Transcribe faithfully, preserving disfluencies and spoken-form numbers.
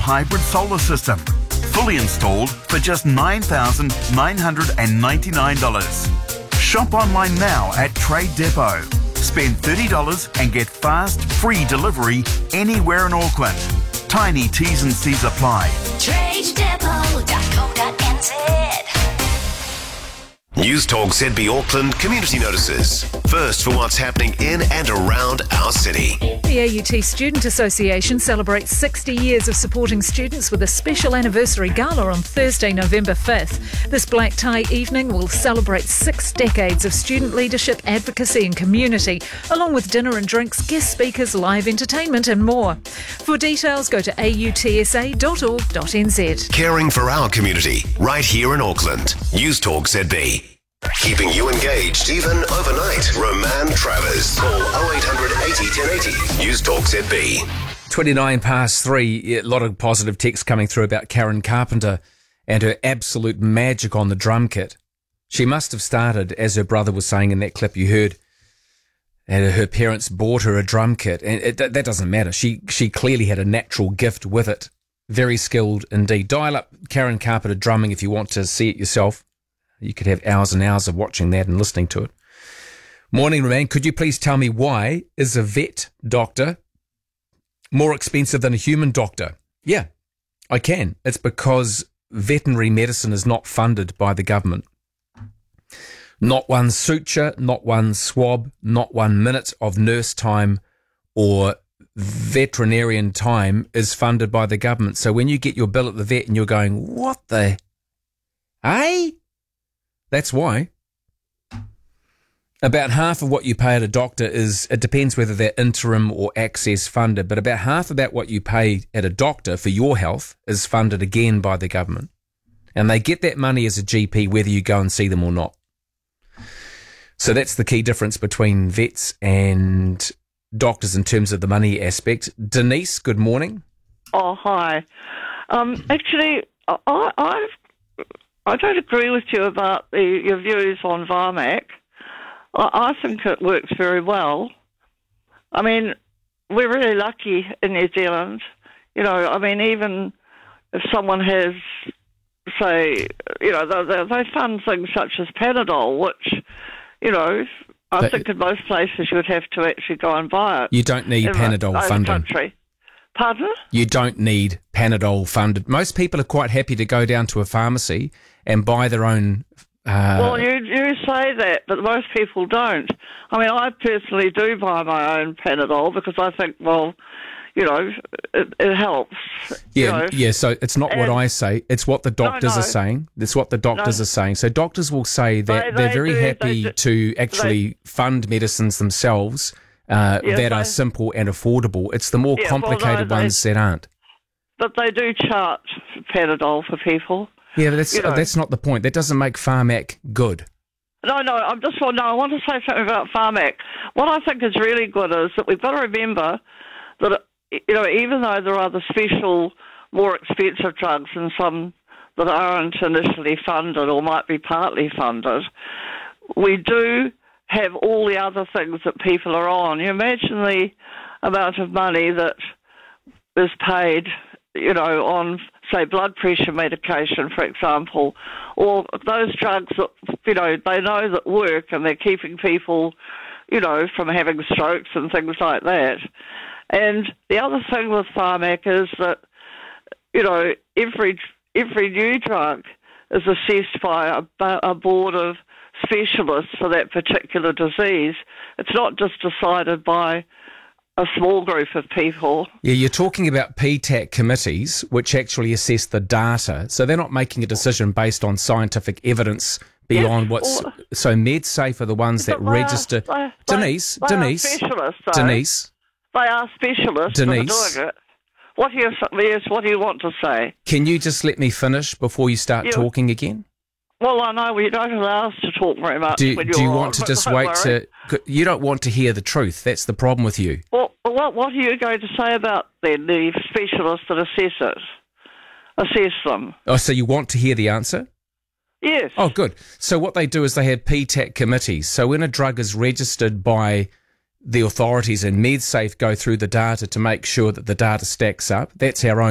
hybrid solar system. Fully installed for just nine thousand nine hundred ninety-nine dollars. Shop online now at Trade Depot. Spend thirty dollars and get fast, free delivery anywhere in Auckland. Tiny T's and C's apply. trade depot dot co dot n z. News Talk Z B Auckland Community Notices. First for what's happening in and around our city. The A U T Student Association celebrates sixty years of supporting students with a special anniversary gala on Thursday, November fifth. This black tie evening will celebrate six decades of student leadership, advocacy and community, along with dinner and drinks, guest speakers, live entertainment and more. For details, go to a u t s a dot org dot n z. Caring for our community, right here in Auckland. News Talk Z B. Keeping you engaged even overnight. Roman Travers. Call oh eight hundred eighty ten eighty. News Talk Z B. twenty-nine past three. A lot of positive text coming through about Karen Carpenter and her absolute magic on the drum kit. She must have started, as her brother was saying in that clip you heard, and her parents bought her a drum kit. And it, that doesn't matter. She, she clearly had a natural gift with it. Very skilled indeed. Dial up Karen Carpenter drumming if you want to see it yourself. You could have hours and hours of watching that and listening to it. Morning, Roman. Could you please tell me why is a vet doctor more expensive than a human doctor? Yeah, I can. It's because veterinary medicine is not funded by the government. Not one suture, not one swab, not one minute of nurse time or veterinarian time is funded by the government. So when you get your bill at the vet and you're going, what the... Eh? That's why. About half of what you pay at a doctor is, it depends whether they're interim or access funded, but about half about what you pay at a doctor for your health is funded again by the government. And they get that money as a G P whether you go and see them or not. So that's the key difference between vets and doctors in terms of the money aspect. Denise, good morning. Oh, hi. Um, actually, I, I've I don't agree with you about the, your views on Varmac. I, I think it works very well. I mean, we're really lucky in New Zealand. You know, I mean, even if someone has, say, you know, they, they fund things such as Panadol, which, you know, I but think in most places you would have to actually go and buy it. You don't need Panadol funding. Country. Pardon? You don't need Panadol funded. Most people are quite happy to go down to a pharmacy and buy their own... Uh, well, you, you say that, but most people don't. I mean, I personally do buy my own Panadol because I think, well, you know, it, it helps. Yeah, you know. yeah. So it's not and, what I say. It's what the doctors no, no. are saying. It's what the doctors No. are saying. So doctors will say that They- they're they very do- happy they do- to actually they- fund medicines themselves uh, Yes, that are they- simple and affordable. It's the more Yeah, well, no, complicated they- ones that aren't. But they do chart Panadol for people. Yeah, but that's you know. that's not the point. That doesn't make Pharmac good. No, no, I'm just, well, no, I want to say something about Pharmac. What I think is really good is that we've got to remember that, you know, even though there are the special, more expensive drugs and some that aren't initially funded or might be partly funded, we do have all the other things that people are on. You imagine the amount of money that is paid, you know, on, say, blood pressure medication, for example, or those drugs that, you know, they know that work and they're keeping people, you know, from having strokes and things like that. And the other thing with Pharmac is that, you know, every every new drug is assessed by a, a board of specialists for that particular disease. It's not just decided by a small group of people. Yeah, you're talking about P TAC committees, which actually assess the data. So they're not making a decision based on scientific evidence beyond Yes, what's... or- So MedSafe are the ones that But they are- register... they- Denise, they are Denise, specialists, though. Denise, They are specialists that are Denise. doing it. What do you, yes, what do you want to say? can you just let me finish before you start Yeah. talking again? Well, I know we don't allow us to talk very much Do, when do you're you on, want to but just don't wait worry. to... You don't want to hear the truth. That's the problem with you. Well, what, what are you going to say about then the specialists that assess it? Assess them. Oh, so you want to hear the answer? Yes. Oh, good. So what they do is they have P TAC committees. So when a drug is registered by the authorities and MedSafe go through the data to make sure that the data stacks up, that's our own